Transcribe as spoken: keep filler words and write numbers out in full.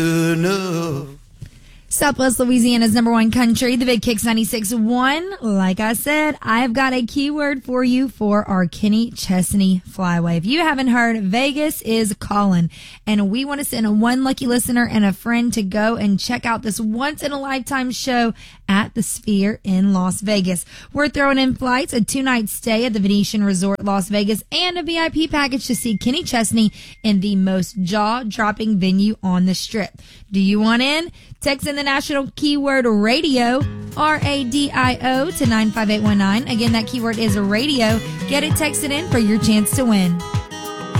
enough. Southwest Louisiana's number one country, the Big Kicks ninety-six point one. Like I said, I've got a keyword for you for our Kenny Chesney Flyway. If you haven't heard, Vegas is calling, and we want to send a one lucky listener and a friend to go and check out this once-in-a-lifetime show at the Sphere in Las Vegas. We're throwing in flights, a two-night stay at the Venetian Resort Las Vegas, and a V I P package to see Kenny Chesney in the most jaw-dropping venue on the Strip. Do you want in? Text in the national keyword radio, R A D I O, to nine five eight one nine. Again, that keyword is radio. Get it texted in for your chance to win.